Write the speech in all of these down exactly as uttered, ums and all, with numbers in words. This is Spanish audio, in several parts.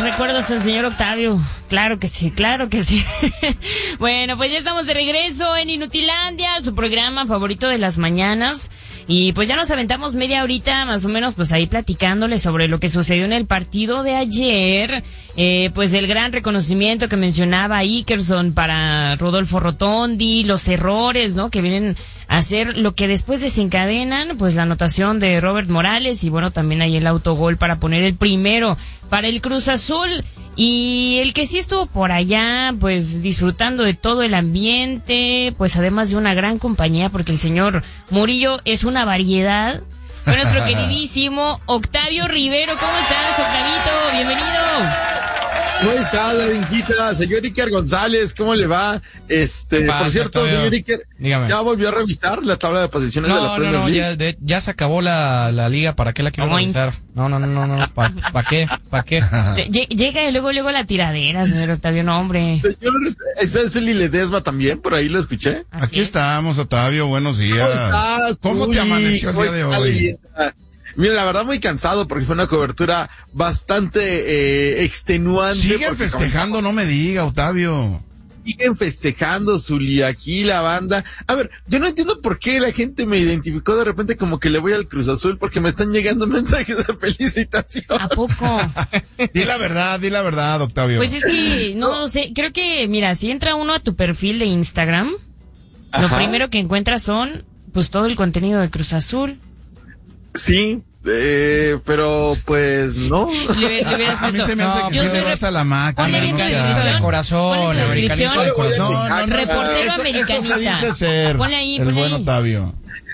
recuerdos al señor Octavio. Claro que sí, claro que sí. Bueno, pues ya estamos de regreso en Inutilandia, su programa favorito de las mañanas. Y pues ya nos aventamos media horita más o menos pues ahí platicándoles sobre lo que sucedió en el partido de ayer. Eh, pues el gran reconocimiento que mencionaba Ikerson para Rodolfo Rotondi, los errores, ¿no? Que vienen a ser lo que después desencadenan pues la anotación de Robert Morales y bueno, también hay el autogol para poner el primero para el Cruz Azul. Y el que sí estuvo por allá, pues disfrutando de todo el ambiente, pues además de una gran compañía, porque el señor Murillo es una variedad, fue nuestro queridísimo Octavio Rivero. ¿Cómo estás, Octavito? Bienvenido. ¿Cómo está, la Benquita? Señor Iker González, ¿cómo le va? Este, pasa, por cierto, Octavio? señor Iker, Dígame. ¿ya volvió a revisar la tabla de posiciones No, de la no, Premier no, League? ya, de- ya se acabó la, la liga, ¿para qué la quiero Oink. revisar? No, no, no, no, no, ¿para pa qué? ¿Para qué? Lle- Llega y luego, luego la tiradera, señor Octavio, no, hombre. Señor, ¿ese es el Ledesma también? Por ahí lo escuché. Así Aquí es. estamos, Octavio, buenos días. ¿Cómo estás? ¿Cómo Uy, te amaneció el ¿cómo día de está hoy? Leyenda? Mira, la verdad muy cansado porque fue una cobertura bastante eh, extenuante. Siguen porque festejando, no me diga, Octavio. Siguen festejando, Zuli, aquí la banda. A ver, yo no entiendo por qué la gente me identificó de repente como que le voy al Cruz Azul, porque me están llegando mensajes de felicitación. ¿A poco? Di la verdad, di la verdad, Octavio. Pues es que, no lo sé, creo que, mira, si entra uno a tu perfil de Instagram, lo Ajá. primero que encuentras son, pues todo el contenido de Cruz Azul. Sí, eh, pero pues no. Le- le hubieras A mí puesto, se me hace no, que yo sí soy le vas rep- a la máquina. Ponle bien tu ¿no? descripción. de corazón, Ponle tu americanista descripción. de corazón. No, no, no. Reportero eso, americanista. Eso se dice ser Ponle ahí, el ponle buen ahí. Octavio.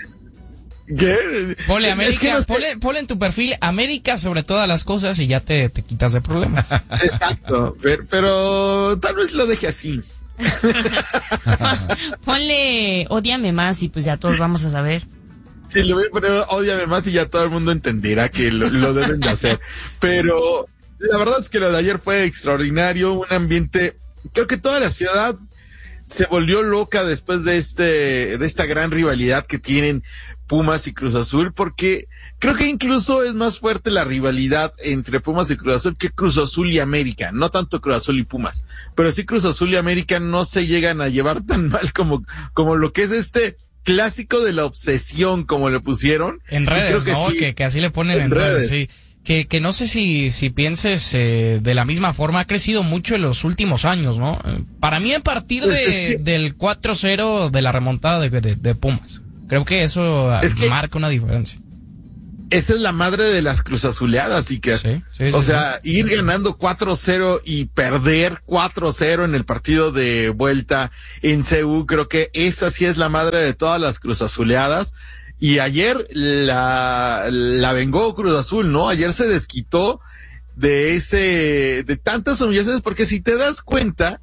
¿Qué? Ponle Es América, que no sé- ponle, ponle en tu perfil América sobre todas las cosas y ya te, te quitas de problemas. Exacto, pero, pero tal vez lo deje así. Ponle, ódiame más y pues ya todos vamos a saber. Sí, le voy a poner ódiame más y ya todo el mundo entenderá que lo, lo deben de hacer. Pero la verdad es que lo de ayer fue extraordinario, un ambiente, creo que toda la ciudad se volvió loca después de este, de esta gran rivalidad que tienen Pumas y Cruz Azul, porque creo que incluso es más fuerte la rivalidad entre Pumas y Cruz Azul que Cruz Azul y América, no tanto Cruz Azul y Pumas, pero sí Cruz Azul y América no se llegan a llevar tan mal como, como lo que es este clásico de la obsesión, como le pusieron. En Y redes, creo que ¿no? sí. Que, que así le ponen en, En redes, redes. sí. Que, que no sé si, si pienses eh, de la misma forma, ha crecido mucho en los últimos años, ¿no? Eh, Para mí, a partir Pues de, es que- del cuatro cero de la remontada de, de, de Pumas. Creo que eso Es que- marca una diferencia. Esa es la madre de las cruzazuleadas, y que, Sí, sí, o sí, sea, ir ganando cuatro cero y perder cuatro cero en el partido de vuelta en C U, creo que esa sí es la madre de todas las cruzazuleadas. Y ayer la, la vengó Cruz Azul, ¿no? Ayer se desquitó de ese, de tantas humillaciones, porque si te das cuenta,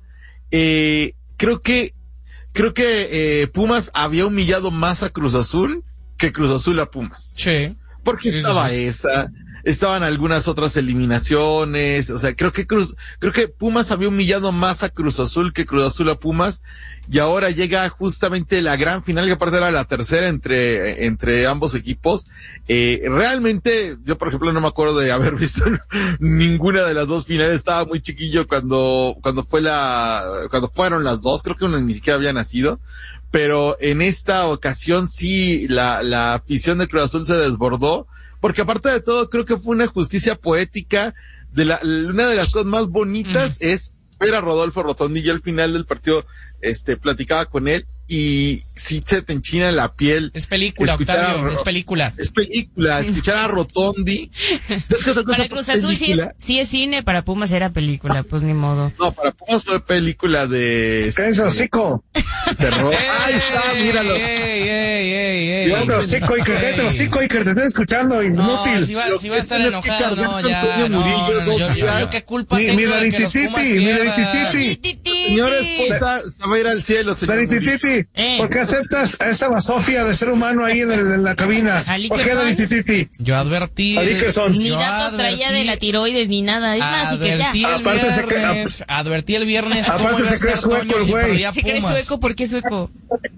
eh, creo que, creo que, eh, Pumas había humillado más a Cruz Azul que Cruz Azul a Pumas. Sí. Porque Sí, sí, estaba sí. esa, estaban algunas otras eliminaciones, o sea, creo que Cruz, creo que Pumas había humillado más a Cruz Azul que Cruz Azul a Pumas, y ahora llega justamente la gran final, que aparte era la tercera entre, entre ambos equipos. Eh, realmente, yo por ejemplo no me acuerdo de haber visto ninguna de las dos finales, estaba muy chiquillo cuando, cuando fue la, cuando fueron las dos, creo que uno ni siquiera había nacido. Pero en esta ocasión sí, la, la afición de Cruz Azul se desbordó, porque aparte de todo, creo que fue una justicia poética. De la, una de las cosas más bonitas mm. es ver a Rodolfo Rotondi. Y al final del partido, este, platicaba con él, y sí se te enchina la piel. Es película, Octavio, a, es película. Es película, escuchar a Rotondi. ¿Sabes qué otra cosa? Para Cruz Azul sí es, sí es cine, para Pumas era película, pues ni modo. No, para Pumas fue película de... ¡Cállense hocico! Terror. Ahí está, míralo. ¡Ey, ey, ey, ey! ¡Cállate hocico, Iker! ¡Cállate hocico, Iker! ¡Te estoy escuchando, inútil! No, si va, si va a estar enojado, no, ya, no, no, no, yo, yo, yo qué culpa Mi- tengo mira, de que los Titi, Pumas mira, pierdan. Titi. Señora esposa, se va a ir al cielo, señor. Dari Titi, Eh. ¿por qué aceptas a esta basofia de ser humano ahí en, el, en la cabina? ¿Al ¿Por qué, Ikerson? Dari Titi? Yo advertí. A Dickerson. Ni yo datos traía advertí- de la tiroides ni nada, es más, y que ya. Advertí el Aparte se cree- viernes, advertí el viernes cómo Aparte iba a se cree estar sueco Toño el si güey. perdía ¿Se cree Pumas. sueco? ¿Por qué sueco?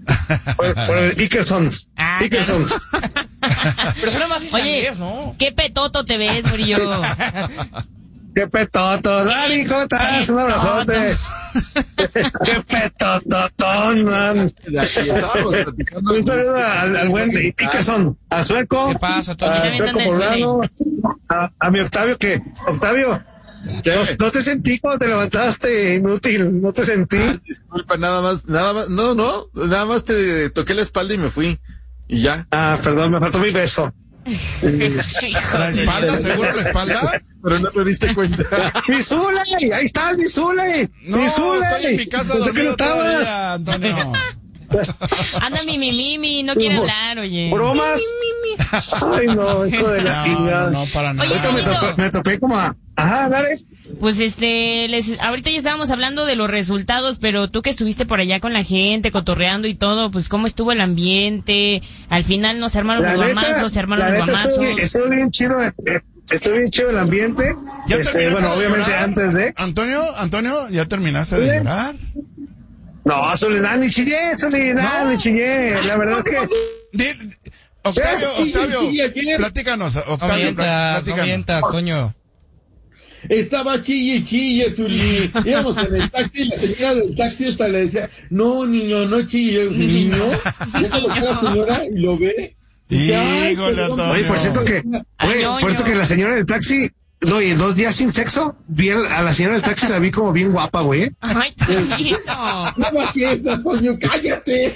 Por, por el Ikersons. Ah, Ikersons. Pero suena más Oye, islandés, ¿no? qué petoto te ves, Murillo. qué petoto. Dari, ¿cómo estás? Un abrazote. Qué petototón, man. Un saludo al, al buen, ¿y qué son? A Sueco. ¿Qué pasa, Toño? A Sueco Poblano. A, a mi Octavio, que, Octavio, no, no te sentí cuando te levantaste, inútil, no te sentí. Ah, disculpa, nada más, nada más, no, no, nada más te toqué la espalda y me fui. Y ya. Ah, perdón, me faltó mi beso. ¿La espalda? ¿Seguro la espalda? Pero no te diste cuenta. ¡Mi Zule! ¡Ahí está mi Zule! No, ¡Mi Zule! estoy en mi casa Pensé que no dormido estabas. todavía, Antonio. Anda mi mi mi, mi, no quiere hablar, oye. ¿Bromas? Ay, no, hijo de la No, chingada. no, no, para nada. Oye, Ahorita me Toñito. topé, me topé como a... Ajá, dale. Pues este, les, ahorita ya estábamos hablando de los resultados, pero tú que estuviste por allá con la gente, cotorreando y todo, pues cómo estuvo el ambiente. Al final no se armaron La los neta, guamazos, se armaron la los neta, estuvo guamazos. bien, estuvo bien chido, eh, estuvo bien chido el ambiente. ¿Ya Este, terminaste bueno, de obviamente llorar? antes de... Antonio, Antonio, ¿ya terminaste de Sí. llorar? No, Soledad, ni chillé, Soledad, No. ni chillé. La verdad es que... Di- di- Octavio, Sí, Octavio, sí, ayer. platícanos, No Octavio, mientas, no platícanos. mientas, Toño. Estaba chille y chille, Zuli. Íbamos en el taxi y la señora del taxi hasta le decía, no, niño, no chille. Yo, niño, ya se lo que la señora y lo ve. Y dice, "Ay, Híjole, perdón, Antonio. Oye, por cierto que... Ay, Oye, ñoño. por cierto que la señora del taxi... No, y en dos días sin sexo, vi a a la señora del taxi, la vi como bien guapa, güey. Ay, Toñito. No bajes, Antonio, cállate.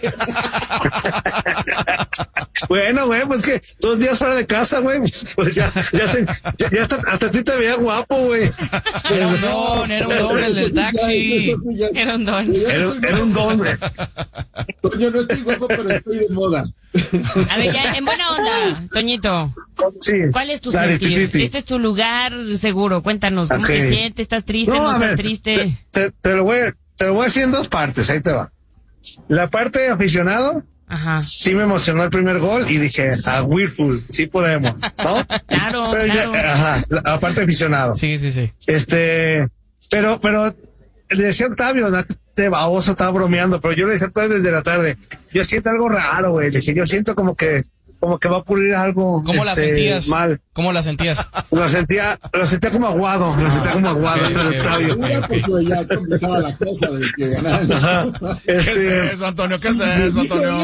Bueno, güey, pues que dos días fuera de casa, güey, pues ya, ya se, ya, ya hasta, hasta a ti te veía guapo, güey. Era un don, era un don el del taxi. Era un don. Era, era un don, güey. Toño, no estoy guapo, pero estoy de moda. A ver, ya, en buena onda, Toñito. Sí. ¿Cuál es tu Dale, sentir? tititi. Este es tu lugar seguro. Cuéntanos, ¿cómo Ok. te sientes? ¿Estás triste? ¿No, a estás ver, triste? Te, te lo voy, a- te lo voy a decir en dos partes, ahí te va. La parte de aficionado, Ajá. sí me emocionó el primer gol y dije, a Whirlpool, sí podemos, ¿no? Claro, Pero ya- claro. ajá, la, la parte de aficionado. Sí, sí, sí. Este, pero, pero, le decía a Octavio, ¿no? Este baboso estaba bromeando, pero yo le decía a Octavio desde la tarde, yo siento algo raro, güey, le dije, yo siento como que, como que va a ocurrir algo, ¿Cómo la este, sentías? mal. ¿Cómo la sentías? Lo sentía, lo sentía como aguado, lo sentía como aguado, ok, el ok, Octavio. ok. Mira, pues ya complicaba la cosa de que ganaran. Ajá. ¿Qué es Este, eso, Antonio? ¿Qué es eso, Antonio?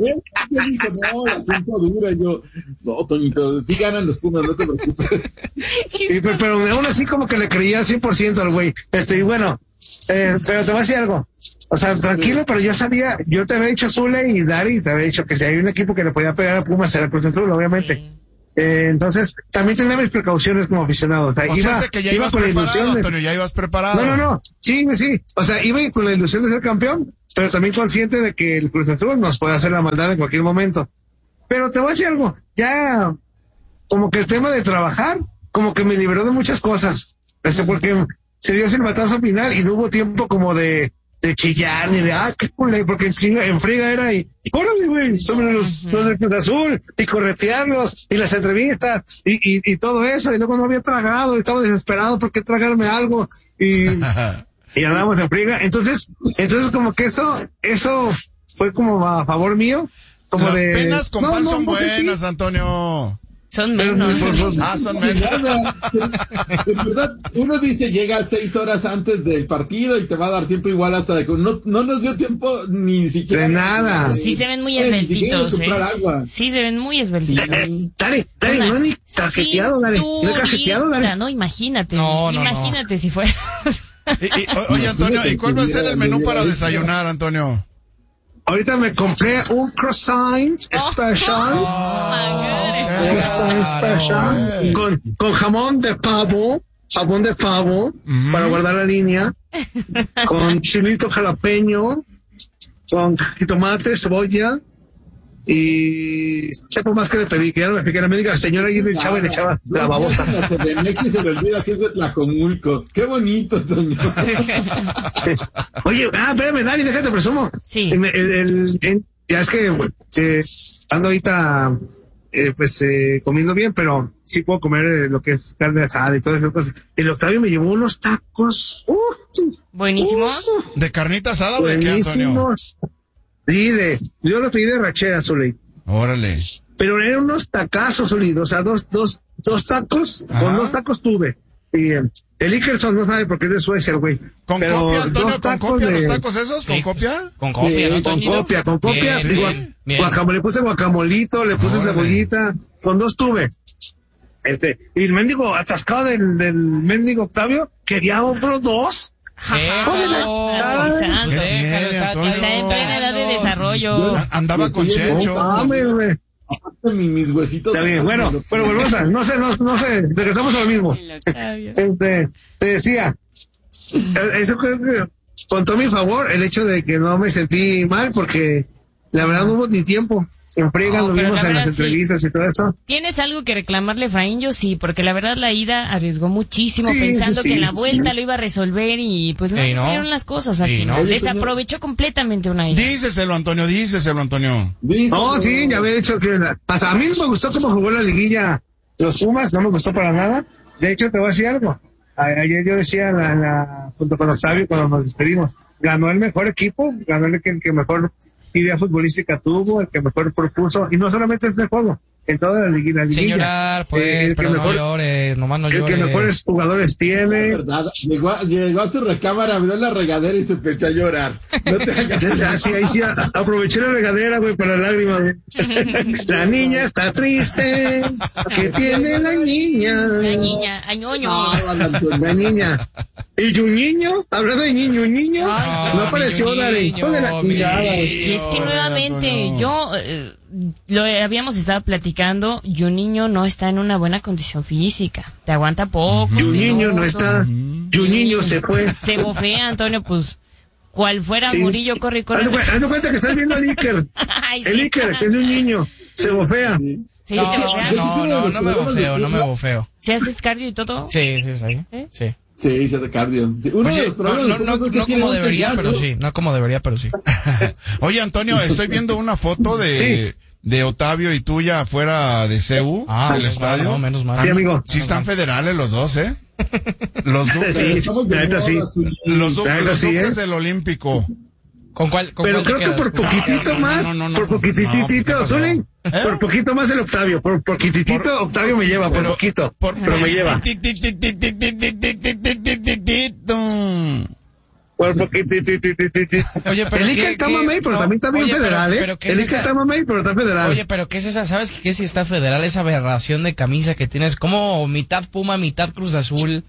Yo dije, no, la siento dura. Y yo, no, Toñito, sí ganan los Pumas, no te preocupes. y- pero, pero aún así como que le creía al cien por ciento al güey. Este, y bueno, eh, pero te voy a decir algo. O sea, tranquilo, pero yo sabía, yo te había dicho Zule y Dari, te había dicho que si hay un equipo que le podía pegar a Pumas era el Cruz Azul, obviamente. Sí. Eh, entonces, también tenía mis precauciones como aficionado. O sea, O iba, sea, que ya iba ibas con la preparado, ilusión de... Antonio, ya ibas preparado. No, no, no. Sí, sí. O sea, iba con la ilusión de ser campeón, pero también consciente de que el Cruz Azul nos puede hacer la maldad en cualquier momento. Pero te voy a decir algo, ya como que el tema de trabajar, como que me liberó de muchas cosas. Este, porque se dio ese batazo final y no hubo tiempo como de, de chillar, ni de, ah, qué culé, porque en, chinga- en friga era y, y órale, güey, sobre los, los del Cruz Azul, y corretearlos, y las entrevistas, y, y, y todo eso, y luego no había tragado, y estaba desesperado porque tragarme algo, y, y andábamos en friga. Entonces, entonces como que eso, eso fue como a favor mío, como Las de... penas con no, pan no, son no sé qué. buenas, Antonio. Son Pero, menos. pues, pues, Ah, son menos. Nada. En verdad, uno dice llega seis horas antes del partido y te va a dar tiempo igual hasta de que no, no nos dio tiempo ni siquiera De nada. Sí se ven muy Eh, ni siquiera esbeltitos, comprar ¿eh? agua. Sí se ven muy esbeltitos. Dale, dale, no he ni cajeteado, dale. No he cajeteado, Cinturita, dale. no, imagínate. No, no, no. imagínate si fuera. Y- y- o- oye, Antonio, ¿y cuál va a ser el menú para desayunar, Antonio? Ahorita me compré un croissant special. Magare. Croissant special. güey. Con, con jamón de pavo. Jamón de pavo. Para guardar la línea. Con chilito jalapeño. Con jitomate, cebolla. Y sepa más que le pedí, que ya no me piqué. Me diga, señora, y le echaba y le echaba la babosa. La C D M X se le olvida que es de Tlacomulco. Qué bonito, Toño. Oye, ah, espérame, Dani, déjate presumo. Sí. El, el, el- el- ya es que eh, ando ahorita, eh, pues, eh, comiendo bien, pero sí puedo comer eh, lo que es carne asada y todas esas cosas. El Octavio me llevó unos tacos. ¡Uf! Buenísimo. ¿De carnita asada o de qué, Antonio? Buenísimos. Sí, de, yo lo pedí de rachera, Zuley. Órale. Pero eran unos tacazos, Zuley. O sea, dos, dos, dos tacos, Ajá. con dos tacos tuve. Y eh, el Ikerson no sabe porque es de Suecia, güey. ¿Con Pero copia, Antonio? dos ¿Con tacos copia de- los tacos esos? ¿Con Sí, copia? Con copia, ¿no, con Toñito? copia, con copia. Bien, Digo, bien, bien. guacamole, le puse guacamolito, le puse Órale. cebollita, con dos tuve. Este, y el mendigo atascado del, del mendigo Octavio, quería otros dos. Déjalo, Ay, déjalo, ¿qué déjalo, tiene, está- Antonio? Está en plena edad de desarrollo. A- Andaba con Sí, Checho. No mames, güey. Mi- mis huesitos. Está bien, bueno, pero volvemos a, no sé, no, no sé, regresamos a lo mismo. El Octavio. Este, te decía, eh, eso creo que contó a mi favor el hecho de que no me sentí mal porque la verdad no hubo ni tiempo. En friega No, lo pero vimos la en las verdad, sí. entrevistas y todo eso. ¿Tienes algo que reclamarle, Efraín? Yo sí, porque la verdad la ida arriesgó muchísimo Sí, pensando sí, que en la sí, vuelta sí. lo iba a resolver y pues no Sí, le ¿no? salieron las cosas al Sí, final. ¿no? Desaprovechó completamente una ida. Díceselo, Antonio, díceselo, Antonio. No, sí, ya había dicho que la- hasta a mí no me gustó cómo jugó la liguilla los Pumas, no me gustó para nada. De hecho, te voy a decir algo. A- Ayer yo decía, la, la- junto con Octavio, cuando nos despedimos, ganó el mejor equipo, ganó el que, el que mejor idea futbolística tuvo, el que mejor propuso, y no solamente este juego, en toda la liguilla. La Sin liguilla. llorar, Eh, pues, el que pero no mejor- llores, nomás no el que llores. mejores jugadores tiene. verdad, llegó a, llegó a su recámara, abrió la regadera y se empezó a llorar. No te hagas. Ya, sí, ahí sí, a- aproveché la regadera, güey, para lágrimas, güey. La niña está triste, ¿qué tiene la niña? La niña, ay, ñoño. La niña. ¿Y un niño? Hablando de niño, un niño. Ay, No apareció, mi dale. niño, Hijo de la mi chingada. niño. Y es que nuevamente, Antonio. yo eh, lo habíamos estado platicando, Juninho no está en una buena condición física. Te aguanta poco. Y un niño no minutos. está. Y un niño se fue. Se bofea, Antonio, pues, cual fuera Sí. Murillo, corre y corre. Haz de cu- haz de cuenta que estás viendo al Iker. Ay, sí. El Iker, que es un niño. Se bofea. Sí, te No, bofeas. no, no, no me bofeo, no me bofeo. ¿Si haces cardio y todo? Sí, sí, sí. ¿Eh? Sí. Sí, se hace cardio. Sí, uno de Oye, los No, problemas no, de no, Pumas es que no tiene como once debería, ya, pero ¿no? sí. No como debería, pero sí. Oye, Antonio, estoy viendo una foto de, de Otavio y tuya afuera de C U, Ah, del menos mal, estadio. no, menos mal. Sí, amigo. Sí están federales los dos, ¿eh? Los, du- Sí, Estamos de la neta moda, sí. azul. los, du- La neta los sí, duques ¿eh? del Olímpico. ¿Con cuál, con Pero cuál te creo que quedas? por poquitito No, más, no, no, no, por pues, no, pues, ¿qué poquitito, pasó? Zuli, ¿Eh? por poquito más el Octavio, por poquitito Octavio me lleva, por poquito, por- pero me lleva. Por poquitito. Oye, pero El ¿qué- Iker está qué- mamey, pero no, también está bien oye, pero- federal, ¿eh? pero ¿qué es El Iker esa- está mamey, pero está federal. Oye, pero ¿qué es esa? ¿Sabes qué si está federal esa aberración de camisa que tienes? Como mitad Puma, mitad Cruz Azul.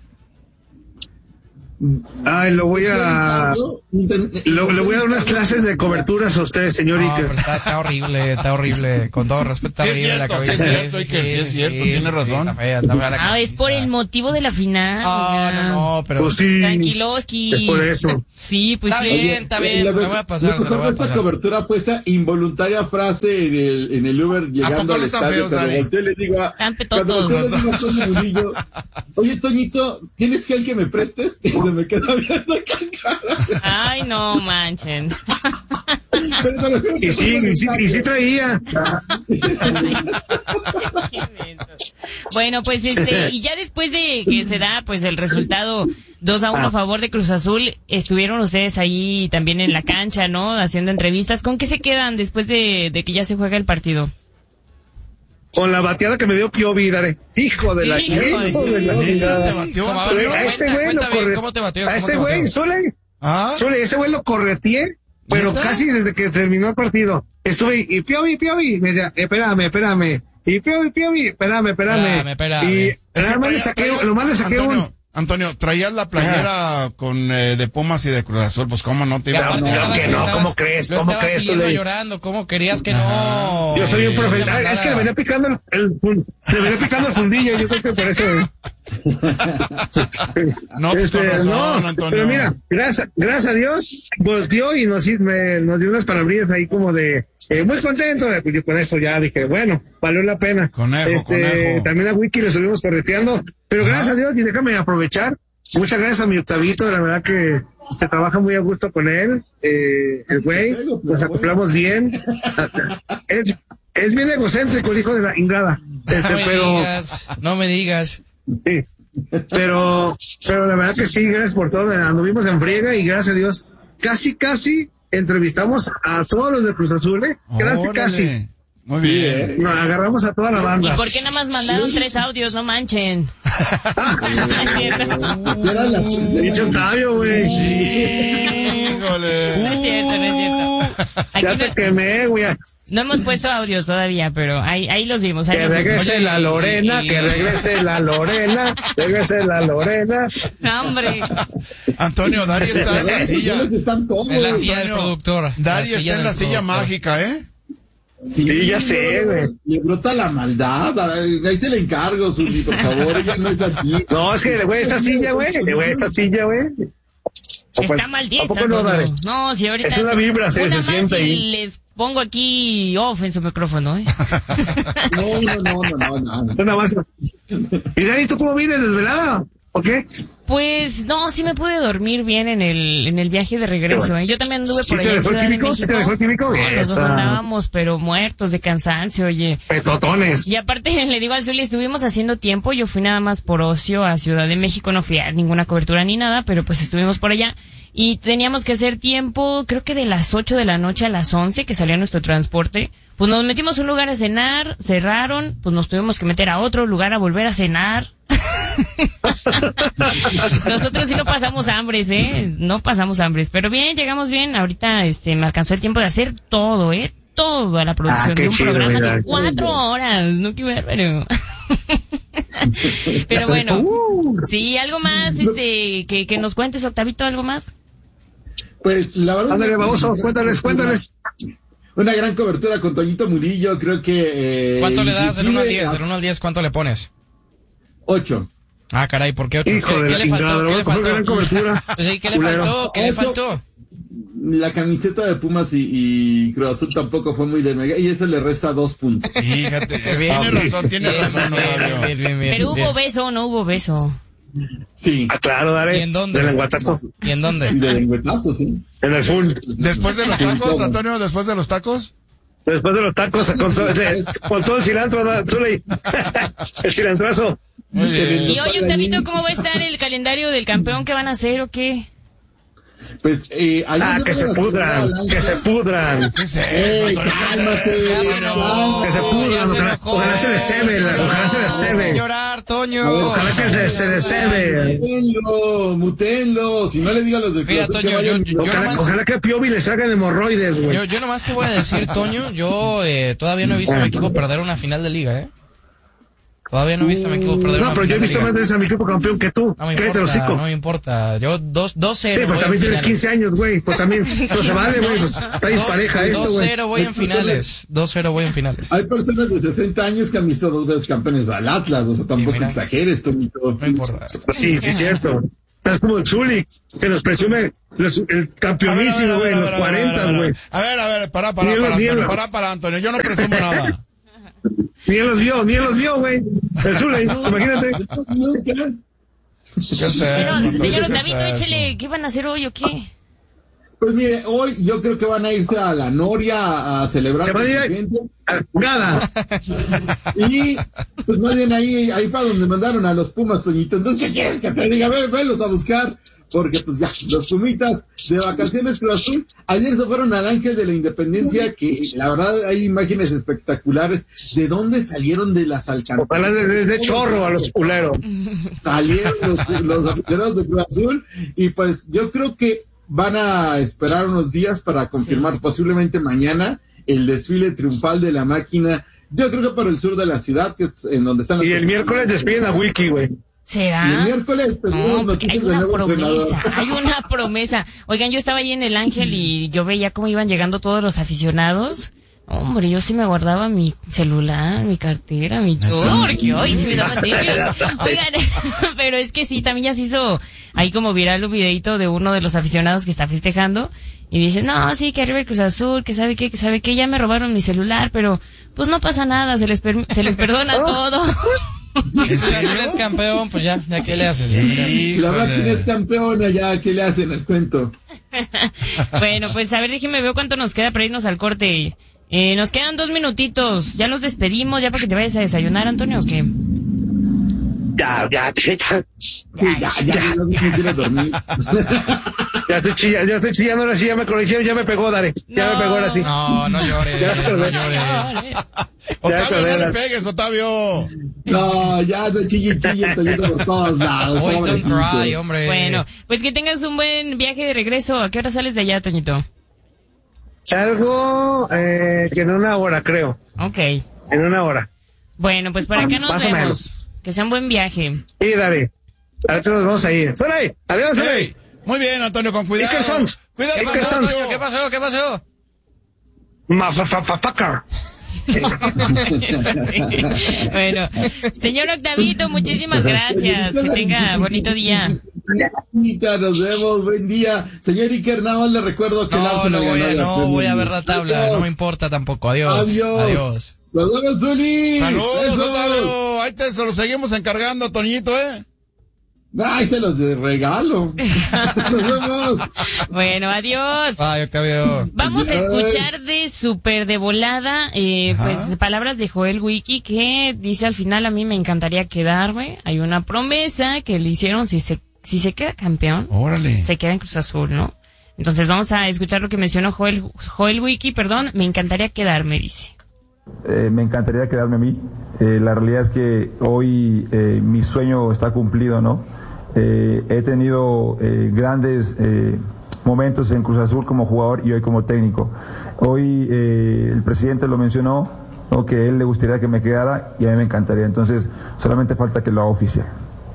Ay, lo voy a... Lo, le voy a dar unas clases de coberturas a usted, señor No, Iker. pero está, está horrible, está horrible. Con todo respeto, está Sí es horrible la cierto, cabeza. sí es cierto, Iker, sí es cierto, tiene razón. Está fea, está fea la Ah, es camisa. por el motivo de la final. Ah, oiga. no, no, pero... Pues sí, Tranquiloski. es por eso. Sí, pues Está sí. bien, está bien, se la voy a pasar, Lo se la mejor voy de a esta pasar. cobertura fue esa involuntaria frase en el, en el Uber poco llegando no al están estadio. feos, Cuando Dani? volteo y le digo a, Están cuando petotos. volteo le digo a Toño Murillo, oye, Toñito, ¿tienes gel que me prestes? Y se me queda viendo acá en cara. Ay, no manchen. Pero te lo juro que Y sí, fue y sí, y sí traía. Bueno, pues este, y ya después de que se da pues el resultado dos a uno a favor de Cruz Azul, estuvieron ustedes ahí también en la cancha, ¿no? Haciendo entrevistas. ¿Con qué se quedan después de, de que ya se juega el partido? Con la bateada que me dio Piovi, dale. Hijo de la Hijo de hijo de la ¿Te chingada. batió, ¿Cómo? Antonio? A ese Cuenta, güey lo cuenta bien, corre... ¿cómo te batió? A ¿Cómo ese te güey, batió? Sole, ¿Ah? Sole, ese güey lo correteé, pero ¿Neta? casi desde que terminó el partido. Estuve, y Piovi, Piovi, me decía, espérame, espérame. Y Piovi, Piovi, espérame, espérame. Espérame, espérame. Y Es que nada más le traía- saqué, traías- lo más le saqué Antonio, un... Antonio, traías la playera con eh, de Pumas y de Cruz Azul, pues cómo no te Y iba a aparte, no, nada, que si no, estabas- ¿cómo crees? lo ¿Cómo estabas crees, siguiendo Zule? llorando, ¿cómo querías que no? Yo soy un Sí, profe. te Ah, es que le mandara- venía picando el, el, fun- le venía picando el fundillo, yo creo que por eso. No, pues, con razón, no, Antonio. pero mira, gracias, gracias a Dios, volteó y nos, me, nos dio unas palabrillas ahí como de, eh, muy contento, eh, pues yo con eso ya dije, bueno, valió la pena. Conejo, este, conejo. también a Wiki le subimos correteando, pero gracias a Dios, y déjame aprovechar, muchas gracias a mi Octavito, la verdad que se trabaja muy a gusto con él, eh, el güey, nos acoplamos bien, es, es bien egocéntrico el hijo de la ingada, este, No me pero... digas, no me digas. Sí, pero, pero la verdad que sí, gracias por todo, anduvimos en friega y gracias a Dios, casi, casi entrevistamos a todos los de Cruz Azul, ¿eh? Casi, Órale. casi. Muy bien. Nos agarramos a toda la ¿Y banda. por qué nada más mandaron tres audios? No manchen. No es cierto. Dicho Octavio, güey. Híjole. No es cierto, no es cierto. Aquí Ya te no, quemé, güey. no hemos puesto audios todavía, pero ahí, ahí los vimos. Ahí Que los vimos. regrese Oye, la Lorena, y- que regrese la Lorena, regrese la Lorena. No, hombre. Antonio, Dari está en la silla. Están todos. En la silla del Antonio, productor. Dari La está en del la silla productor. mágica, ¿eh? Sí, ya sé, güey. Le brota la maldad. Ahí te le encargo, Zuli, por favor. Ella no es así. No, es que, güey, esa silla, güey, güey, esa silla, güey. Está ¿A maldita, poco no, Antonio. Dare? No, si ahorita... Es una vibra, se- una se más siente y ahí. les pongo aquí off en su micrófono, ¿eh? No, no, no, no, no, no. Nada más. Y Dani, ¿tú cómo vienes? ¿Desvelada? ¿O qué? Pues no, sí me pude dormir bien en el en el viaje de regreso. ¿eh? Yo también anduve ¿Sí por te allá en dejó el Ciudad de químico? ¿Sí te México. dejó el químico? No, los dos Esa. andábamos, pero muertos de cansancio, oye. Petotones. Y aparte le digo al Zuli, estuvimos haciendo tiempo. Yo fui nada más por ocio a Ciudad de México, no fui a ninguna cobertura ni nada, pero pues estuvimos por allá. Y teníamos que hacer tiempo, creo que de las ocho de la noche a las once que salía nuestro transporte. Pues nos metimos a un lugar a cenar, cerraron, pues nos tuvimos que meter a otro lugar a volver a cenar. Nosotros sí no pasamos hambres, ¿eh? No pasamos hambres. Pero bien, llegamos bien. Ahorita este me alcanzó el tiempo de hacer todo, ¿eh? Todo a la producción Ah, qué de un chido, programa mira. de cuatro horas. No, qué bárbaro. Pero bueno, Uh. sí, algo más, este, que, que nos cuentes, Octavito, algo más. Pues la verdad. Ándale, baboso, cuéntales, cuéntales. Una gran cobertura con Toñito Murillo, creo que. Eh, ¿Cuánto le das del uno al inclusive, diez? Del uno al diez, ¿cuánto le pones? Ocho. Ah, caray, ¿por qué ocho? Hijo ¿Qué, de qué la le chingada, faltó? ¿Qué ¿no? le Fue faltó? gran cobertura. Sí, ¿qué le Culero. faltó? ¿Qué le Ocho. faltó? La camiseta de Pumas y, y Cruz Azul tampoco fue muy de mega, y eso le resta dos puntos. Fíjate, Bien. tiene razón, tiene Bien, razón, bien, Octavio. bien, bien, bien, Pero hubo bien. beso, no hubo beso. Sí. Ah, claro, dale. ¿Y en dónde? De lenguatazo. ¿Y en Y dónde? de lengüetazo, sí. En el full. Después de los Sí, tacos, todo. Antonio, después de los tacos. Después de los tacos, con todo, ese- con todo el cilantro, ¿no? Zuli. El cilantrazo. Muy bien. Y oye, Octavito, ¿cómo va a estar el calendario del campeón? ¿Qué van a hacer o qué? Pues, eh, ayer Ah, yo que se creo pudran, la- que se pudran. ¿Qué es eso, ¡Ey, Antonio? cálmate! Ya se no, enojó. Que se Ya pudran, se ojalá, enojó. ojalá se les cebe, ojalá se les Sin cebe. llorar, Toño. Ojalá que se, se les cebe. Mutenlo, mutenlo. Si no le digo a los de Mira, Cruz Azul que Toño, yo- vayan- yo- Ojalá, nomás- ojalá que a Piovi le salgan hemorroides, güey. Yo, yo nomás te voy a decir, Toño, yo eh, todavía no he visto a mi equipo perder una final de liga, ¿eh? Todavía no he visto a mi equipo perder No, una pero yo he final de visto liga. más veces a mi equipo campeón que tú. No me Cállate el importa, hocico. no me importa. Yo dos, dos cero. Sí, pues voy también en tienes finales. quince años, güey. Pues también, no se vale, güey. Pues, está dispareja esto, dos güey. cero voy en finales. dos cero voy en finales. Hay personas de sesenta años que han visto dos veces campeones al Atlas, o sea, tampoco mira. exageres, Tomito. No importa. Pues sí, sí, es cierto. Es como el Zuli, que nos presume los- el A ver, a ver, campeonísimo, a güey, ver, a los ver, a ver, a ver, cuarenta, güey. A ver, a ver, para, para, Niebla, para, Antonio, niebla. para, para, Antonio. Yo no presumo nada. Ni él los vio, ni él los vio, güey. El Zuli, imagínate. Nunca. ¿Qué es eso, Pero, Antonio? señor ¿Qué es Octavito, eso? échele, ¿qué van a hacer hoy o qué? Pues mire, hoy yo creo que van a irse a la Noria a, a celebrar Se van a ir con a- su gente. Nada. Y pues más bien ahí, ahí fue donde mandaron a los Pumas, Toñito. Entonces, ¿qué quieres que te diga? Ve, velos a buscar. Porque pues ya, los Pumitas de vacaciones Cruz Azul, ayer se fueron al Ángel de la Independencia, que la verdad hay imágenes espectaculares. ¿De dónde salieron de las alcantarillas? Ojalá de, de- de chorro a los culeros. Salieron los, los aficionados de Cruz Azul, y pues yo creo que van a esperar unos días para confirmar, posiblemente mañana, el desfile triunfal de la máquina. Yo creo que para el sur de la ciudad, que es en donde están las- Y el miércoles despiden a Wiki, güey. ¿Será? Y el miércoles tenemos No, porque hay noticias del una nuevo promesa, entrenador. hay una promesa. Oigan, yo estaba ahí en el Ángel y yo veía cómo iban llegando todos los aficionados. Hombre, yo sí me guardaba mi celular, mi cartera, mi todo, porque hoy sí me daban nervios. Oigan, pero es que sí, también ya se hizo ahí como viral un videito de uno de los aficionados que está festejando y dice, no, sí, que arriba el Cruz Azul, que sabe qué, que sabe qué, ya me robaron mi celular, pero pues no pasa nada, se les, per- se les perdona todo. Si Cruz Azul es campeón, pues ya, ya qué le haces. Ya, ¿qué le haces? Si la Híjole. máquina es campeona, ya, ¿qué le hacen al cuento? Bueno, pues a ver, déjeme ver cuánto nos queda para irnos al corte. Eh, nos quedan dos minutitos. Ya los despedimos, ya para que te vayas a desayunar, Antonio, ¿o qué? Ya, ya, ya. Ya, ya, ya, no me quiero dormir. Ya estoy chillando, ya estoy chillando, ahora sí ya me corrigieron, ya me pegó, dale. Ya No. me pegó ahora sí. No, no llores, Ya, no perdón. llores. Octavio, pero no le era- pegues, Octavio. No, ya no chille, chille, Toñito por todos lados. Boys don't pobrecito. cry, hombre. Bueno, pues que tengas un buen viaje de regreso. ¿A qué hora sales de allá, Toñito? Salgo eh, que en una hora, creo. Ok. En una hora. Bueno, pues para acá nos Más o vemos. menos. Que sea un buen viaje. Sí, dale. Ahorita nos vamos a ir. ¡Fuera ahí! ¡Adiós! Hey, muy bien, Antonio, con cuidado. Iker Sons. Cuidado, Iker Antonio. Sons. ¿Qué pasó? ¿Qué pasó? ¡Mafafafafaca! Bueno, señor Octavito, muchísimas gracias. Que tenga bonito día. Anita, nos vemos, buen día. Señor Iker, nada más le recuerdo que el No, Arsenal no voy a, ganó la no Premier voy a ver League. la tabla, Adiós. no me importa tampoco. Adiós. Adiós. Adiós. Nos vemos, Zuli. Saludos, Besos. Octavio. Ahí te se lo seguimos encargando, Toñito, ¿eh? Ay, se los de regalo. Nos vemos. Bueno, adiós. Bye, Octavio. Vamos a Adiós. escuchar de súper de volada, eh, pues palabras de Joel Wiki, que dice al final: a mí me encantaría quedarme. Hay una promesa que le hicieron, si se, si se queda campeón, Órale. se queda en Cruz Azul, ¿no? Entonces vamos a escuchar lo que mencionó Joel, Joel Wiki, perdón, me encantaría quedarme, dice. Eh, me encantaría quedarme a mí. Eh, la realidad es que hoy eh, mi sueño está cumplido, ¿no? Eh, he tenido eh, grandes eh, momentos en Cruz Azul como jugador y hoy como técnico. Hoy eh, el presidente lo mencionó, ¿no? Que a él le gustaría que me quedara y a mí me encantaría. Entonces solamente falta que lo haga oficial.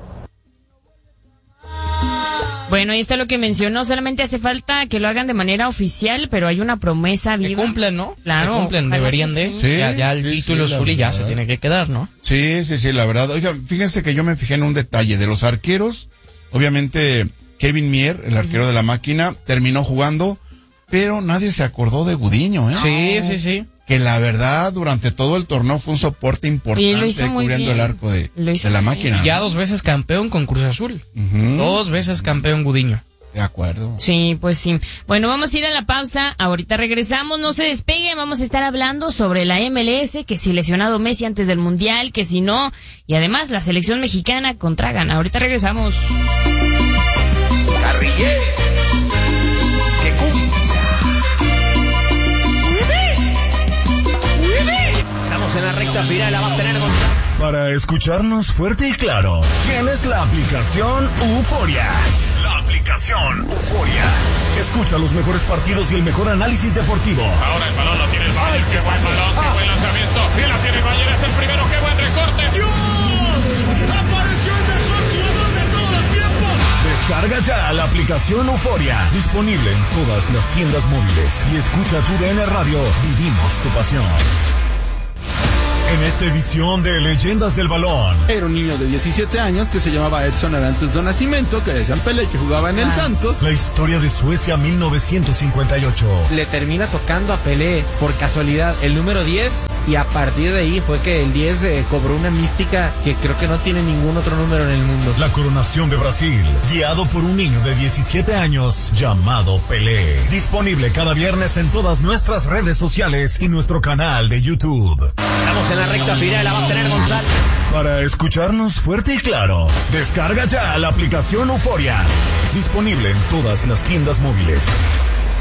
Bueno, ahí está lo que mencionó, solamente hace falta que lo hagan de manera oficial, pero hay una promesa Que viva. cumplen, ¿no? Claro, Que cumplen, ojalá deberían que de. sí. Sí, ya, ya el sí, título sí, la azul y ya verdad. se tiene que quedar, ¿no? Sí, sí, sí, la verdad. Oigan, fíjense que yo me fijé en un detalle de los arqueros. Obviamente, Kevin Mier, el arquero de la máquina, terminó jugando, pero nadie se acordó de Gudiño, ¿eh? Sí, sí, sí. Que la verdad, durante todo el torneo fue un soporte Y lo importante hizo muy cubriendo bien. el arco de, Lo hizo de la muy máquina. Ya dos veces campeón con Cruz Azul. Ujú. Dos veces campeón Gudiño. De acuerdo. Sí, pues sí. Bueno, vamos a ir a la pausa. Ahorita regresamos. No se despeguen. Vamos a estar hablando sobre la M L S, que si lesionado Messi antes del Mundial, que si no. Y además la selección mexicana contra Ghana. Ahorita regresamos. Carrillé, que estamos en la recta final, la va a tener Gonzalo. Para escucharnos fuerte y claro, tienes la aplicación Euforia. La aplicación Euforia. Escucha los mejores partidos y el mejor análisis deportivo. Ahora el balón lo tiene el Bayern. Qué buen balón, qué buen lanzamiento. Bien la tiene el Bayern, es el primero. Qué buen recorte. ¡Dios! ¡Apareció el mejor jugador de todos los tiempos! Descarga ya la aplicación Euforia. Disponible en todas las tiendas móviles. Y escucha tu D N Radio. Vivimos tu pasión. En esta edición de Leyendas del Balón. Era un niño de diecisiete años que se llamaba Edson Arantes do Nascimento, que decían Pelé, que jugaba en el Santos. La historia de Suecia mil novecientos cincuenta y ocho. Le termina tocando a Pelé por casualidad el número diez y a partir de ahí fue que el diez eh, cobró una mística que creo que no tiene ningún otro número en el mundo. La coronación de Brasil, guiado por un niño de diecisiete años llamado Pelé. Disponible cada viernes en todas nuestras redes sociales y nuestro canal de YouTube. Estamos en la recta final, la va a tener Gonzalo. Para escucharnos fuerte y claro, descarga ya la aplicación Euforia. Disponible en todas las tiendas móviles.